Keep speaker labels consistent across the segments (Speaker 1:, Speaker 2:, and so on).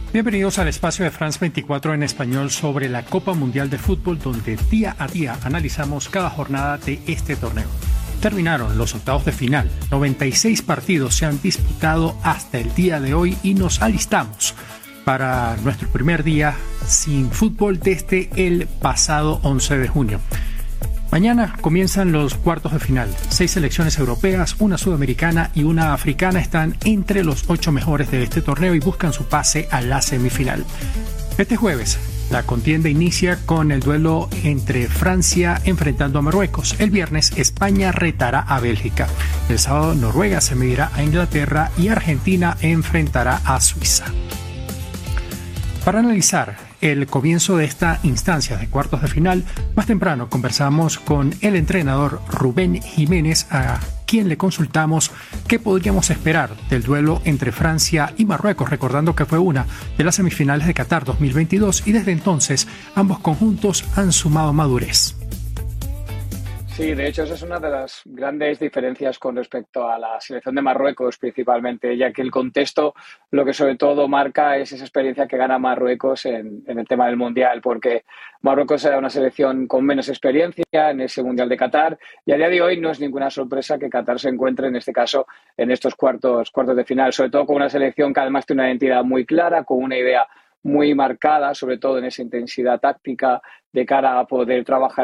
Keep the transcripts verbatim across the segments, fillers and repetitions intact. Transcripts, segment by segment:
Speaker 1: Bienvenidos al espacio de France veinticuatro en español sobre la Copa Mundial de Fútbol, donde día a día analizamos cada jornada de este torneo. Terminaron los octavos de final. noventa y seis partidos se han disputado hasta el día de hoy y nos alistamos para nuestro primer día sin fútbol desde el pasado once de junio. Mañana comienzan los cuartos de final. Seis selecciones europeas, una sudamericana y una africana están entre los ocho mejores de este torneo y buscan su pase a la semifinal. Este jueves, la contienda inicia con el duelo entre Francia enfrentando a Marruecos. El viernes, España retará a Bélgica. El sábado, Noruega se medirá a Inglaterra y Argentina enfrentará a Suiza. Para analizar el comienzo de esta instancia de cuartos de final, más temprano conversamos con el entrenador Rubén Jiménez, a quien le consultamos qué podríamos esperar del duelo entre Francia y Marruecos, recordando que fue una de las semifinales de Qatar dos mil veintidós y desde entonces ambos conjuntos han sumado madurez.
Speaker 2: Sí, de hecho esa es una de las grandes diferencias con respecto a la selección de Marruecos principalmente, ya que el contexto lo que sobre todo marca es esa experiencia que gana Marruecos en, en el tema del Mundial, porque Marruecos era una selección con menos experiencia en ese Mundial de Qatar y a día de hoy no es ninguna sorpresa que Qatar se encuentre en este caso en estos cuartos, cuartos de final, sobre todo con una selección que además tiene una identidad muy clara, con una idea muy marcada, sobre todo en esa intensidad táctica de cara a poder trabajar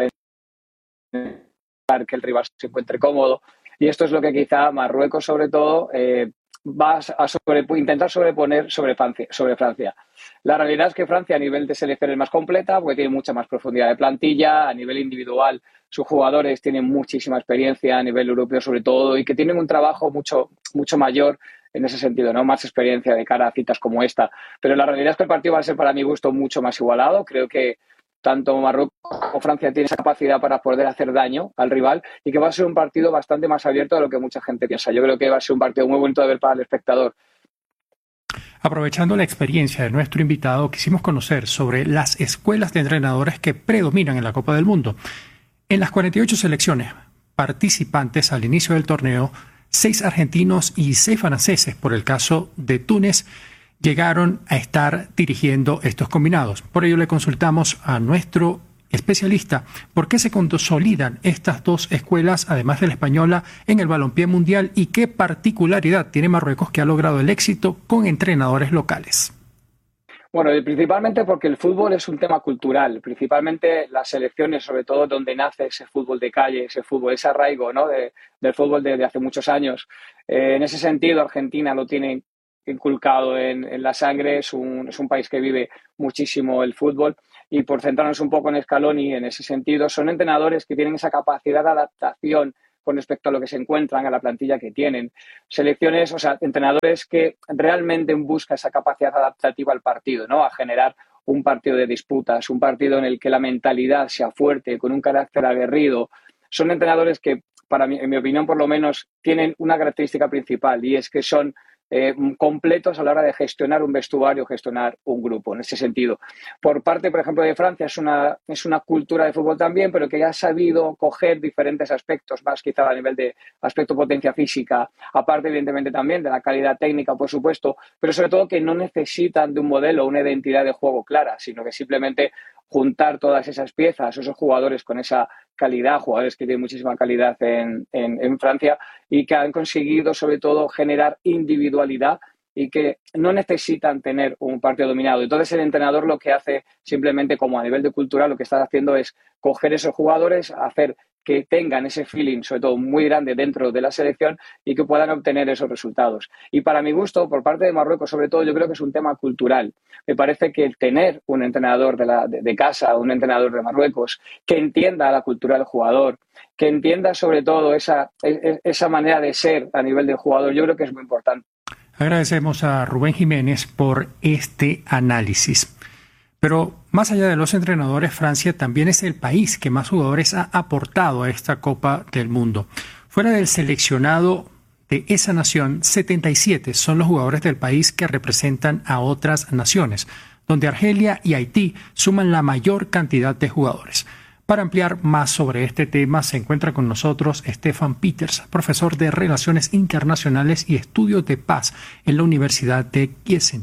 Speaker 2: en que el rival se encuentre cómodo, y esto es lo que quizá Marruecos sobre todo eh, va a sobre, intentar sobreponer sobre Francia, sobre Francia. La realidad es que Francia a nivel de selección es más completa porque tiene mucha más profundidad de plantilla, a nivel individual sus jugadores tienen muchísima experiencia a nivel europeo sobre todo y que tienen un trabajo mucho, mucho mayor en ese sentido, ¿no? Más experiencia de cara a citas como esta, pero la realidad es que el partido va a ser para mi gusto mucho más igualado. Creo que tanto Marruecos como Francia tienen esa capacidad para poder hacer daño al rival y que va a ser un partido bastante más abierto de lo que mucha gente piensa. Yo creo que va a ser un partido muy bonito de ver para el espectador.
Speaker 1: Aprovechando la experiencia de nuestro invitado, quisimos conocer sobre las escuelas de entrenadores que predominan en la Copa del Mundo. En las cuarenta y ocho selecciones participantes al inicio del torneo, seis argentinos y seis franceses, por el caso de Túnez, llegaron a estar dirigiendo estos combinados. Por ello le consultamos a nuestro especialista por qué se consolidan estas dos escuelas, además de la española, en el balompié mundial y qué particularidad tiene Marruecos que ha logrado el éxito con entrenadores locales.
Speaker 2: Bueno, principalmente porque el fútbol es un tema cultural, principalmente las selecciones, sobre todo donde nace ese fútbol de calle, ese fútbol, ese arraigo, ¿no? de, del fútbol de, de hace muchos años. Eh, en ese sentido, Argentina lo tiene inculcado en, en la sangre, es un, es un país que vive muchísimo el fútbol y por centrarnos un poco en Scaloni en ese sentido, son entrenadores que tienen esa capacidad de adaptación con respecto a lo que se encuentran, a la plantilla que tienen. Selecciones, o sea, entrenadores que realmente buscan esa capacidad adaptativa al partido, ¿no? A generar un partido de disputas, un partido en el que la mentalidad sea fuerte, con un carácter aguerrido. Son entrenadores que, para mí, en mi opinión por lo menos, tienen una característica principal y es que son Eh, completos a la hora de gestionar un vestuario, gestionar un grupo, en ese sentido. Por parte, por ejemplo, de Francia, es una, es una cultura de fútbol también, pero que ya ha sabido coger diferentes aspectos, más quizá a nivel de aspecto potencia física, aparte, evidentemente, también de la calidad técnica, por supuesto, pero sobre todo que no necesitan de un modelo, una identidad de juego clara, sino que simplemente juntar todas esas piezas, esos jugadores con esa calidad, jugadores que tienen muchísima calidad en, en, en Francia y que han conseguido sobre todo generar individualidad y que no necesitan tener un partido dominado. Entonces el entrenador lo que hace simplemente como a nivel de cultura lo que está haciendo es coger esos jugadores, hacer que tengan ese feeling, sobre todo muy grande dentro de la selección y que puedan obtener esos resultados. Y para mi gusto, por parte de Marruecos, sobre todo, yo creo que es un tema cultural. Me parece que el tener un entrenador de, la, de, de casa, un entrenador de Marruecos, que entienda la cultura del jugador, que entienda sobre todo esa, esa manera de ser a nivel del jugador, yo creo que es muy importante.
Speaker 1: Agradecemos a Rubén Jiménez por este análisis. Pero más allá de los entrenadores, Francia también es el país que más jugadores ha aportado a esta Copa del Mundo. Fuera del seleccionado de esa nación, setenta y siete son los jugadores del país que representan a otras naciones, donde Argelia y Haití suman la mayor cantidad de jugadores. Para ampliar más sobre este tema se encuentra con nosotros Stefan Peters, profesor de Relaciones Internacionales y Estudios de Paz en la Universidad de Gießen.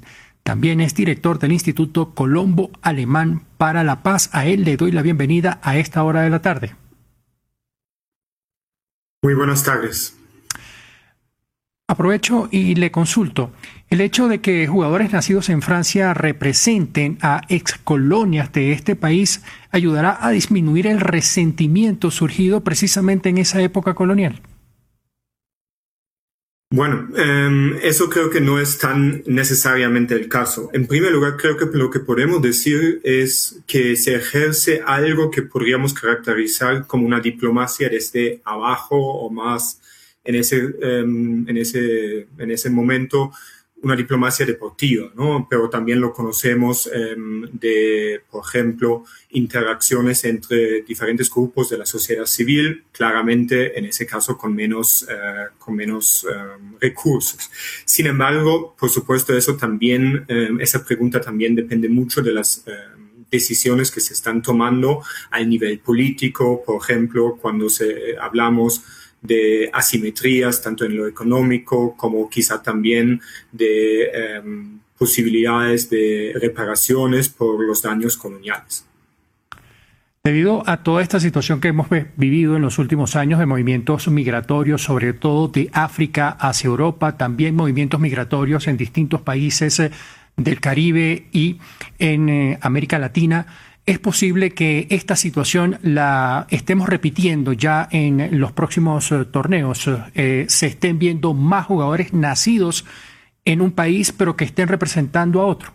Speaker 1: También es director del Instituto Colombo Alemán para la Paz. A él le doy la bienvenida a esta hora de la tarde.
Speaker 3: Muy buenas tardes.
Speaker 1: Aprovecho y le consulto. El hecho de que jugadores nacidos en Francia representen a excolonias de este país ayudará a disminuir el resentimiento surgido precisamente en esa época colonial.
Speaker 3: Bueno, eh, eso creo que no es tan necesariamente el caso. En primer lugar, creo que lo que podemos decir es que se ejerce algo que podríamos caracterizar como una diplomacia desde abajo o más en ese, eh, en ese, en ese momento, una diplomacia deportiva, ¿no? Pero también lo conocemos eh, de, por ejemplo, interacciones entre diferentes grupos de la sociedad civil, claramente en ese caso con menos, eh, con menos eh, recursos. Sin embargo, por supuesto, eso también, eh, esa pregunta también depende mucho de las eh, decisiones que se están tomando al nivel político, por ejemplo, cuando se, hablamos de asimetrías, tanto en lo económico como quizá también de eh, posibilidades de reparaciones por los daños coloniales.
Speaker 1: Debido a toda esta situación que hemos vivido en los últimos años de movimientos migratorios, sobre todo de África hacia Europa, también movimientos migratorios en distintos países del Caribe y en eh, América Latina, ¿es posible que esta situación la estemos repitiendo ya en los próximos uh, torneos? Eh, se estén viendo más jugadores nacidos en un país, pero que estén representando a otro.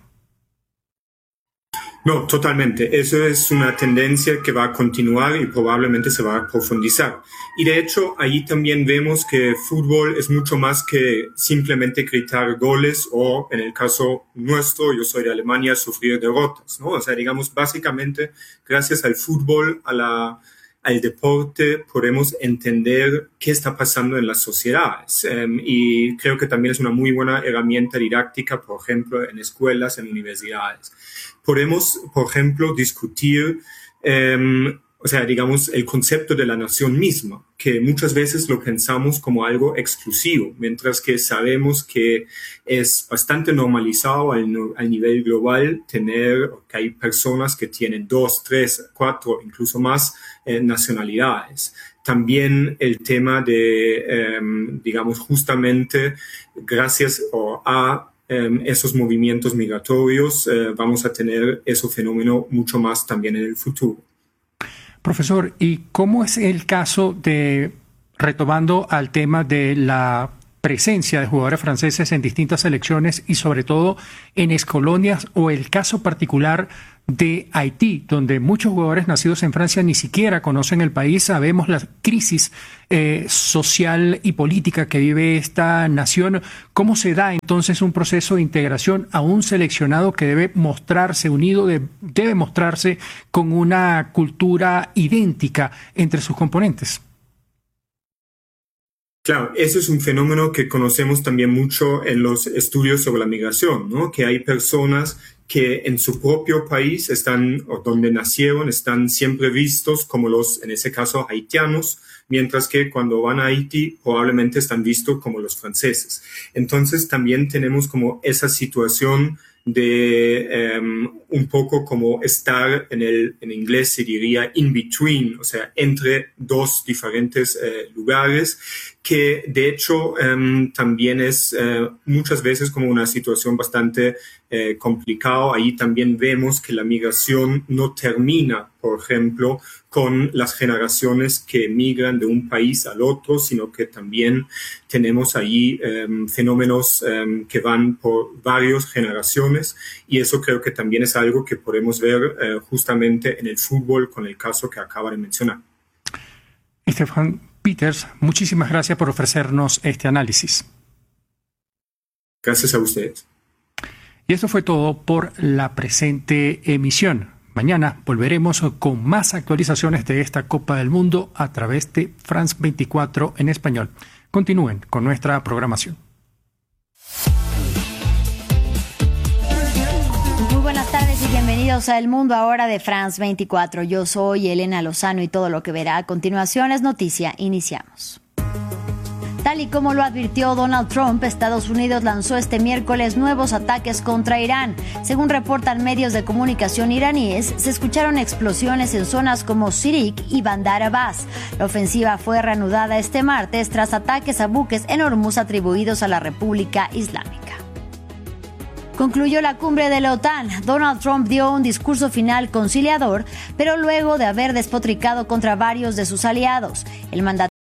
Speaker 3: No, totalmente. Eso es una tendencia que va a continuar y probablemente se va a profundizar. Y de hecho, ahí también vemos que fútbol es mucho más que simplemente gritar goles o, en el caso nuestro, yo soy de Alemania, sufrir derrotas, ¿no? O sea, digamos, básicamente, gracias al fútbol, a la, al deporte, podemos entender qué está pasando en las sociedades. Um, y creo que también es una muy buena herramienta didáctica, por ejemplo, en escuelas, en universidades. Podemos, por ejemplo, discutir, eh, o sea, digamos, el concepto de la nación misma, que muchas veces lo pensamos como algo exclusivo, mientras que sabemos que es bastante normalizado al, al nivel global tener, que hay personas que tienen dos, tres, cuatro, incluso más eh, nacionalidades. También el tema de, eh, digamos, justamente gracias o a Um, esos movimientos migratorios, uh, vamos a tener ese fenómeno mucho más también en el futuro.
Speaker 1: Profesor, ¿y cómo es el caso de, retomando al tema de la presencia de jugadores franceses en distintas selecciones y sobre todo en excolonias, o el caso particular de Haití, donde muchos jugadores nacidos en Francia ni siquiera conocen el país? Sabemos la crisis eh, social y política que vive esta nación. ¿Cómo se da entonces un proceso de integración a un seleccionado que debe mostrarse unido, de, debe mostrarse con una cultura idéntica entre sus componentes?
Speaker 3: Claro, eso es un fenómeno que conocemos también mucho en los estudios sobre la migración, ¿no? Que hay personas que en su propio país están, o donde nacieron, están siempre vistos como los, en ese caso, haitianos, mientras que cuando van a Haití probablemente están vistos como los franceses. Entonces también tenemos como esa situación de um, un poco como estar en el, en inglés se diría in between, o sea, entre dos diferentes eh, lugares, que de hecho um, también es uh, muchas veces como una situación bastante eh, complicada. Ahí también vemos que la migración no termina, por ejemplo, con las generaciones que migran de un país al otro, sino que también tenemos ahí um, fenómenos um, que van por varias generaciones, y eso creo que también es algo que podemos ver uh, justamente en el fútbol con el caso que acaba de mencionar.
Speaker 1: Stefan Peters, muchísimas gracias por ofrecernos este análisis.
Speaker 3: Gracias a ustedes.
Speaker 1: Y esto fue todo por la presente emisión. Mañana volveremos con más actualizaciones de esta Copa del Mundo a través de France veinticuatro en español. Continúen con nuestra programación.
Speaker 4: Muy buenas tardes y bienvenidos a El Mundo Ahora de France veinticuatro. Yo soy Elena Lozano y todo lo que verá a continuación es noticia. Iniciamos. Tal y como lo advirtió Donald Trump, Estados Unidos lanzó este miércoles nuevos ataques contra Irán. Según reportan medios de comunicación iraníes, se escucharon explosiones en zonas como Sirik y Bandar Abbas. La ofensiva fue reanudada este martes tras ataques a buques en Hormuz atribuidos a la República Islámica. Concluyó la cumbre de la OTAN. Donald Trump dio un discurso final conciliador, pero luego de haber despotricado contra varios de sus aliados. El mandatario